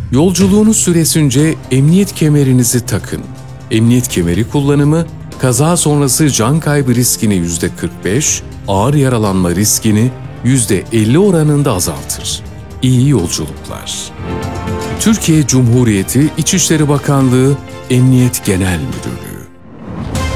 Yolculuğunuz süresince emniyet kemerinizi takın. Emniyet kemeri kullanımı, kaza sonrası can kaybı riskini %45, ağır yaralanma riskini %50 oranında azaltır. İyi yolculuklar. Türkiye Cumhuriyeti İçişleri Bakanlığı Emniyet Genel Müdürlüğü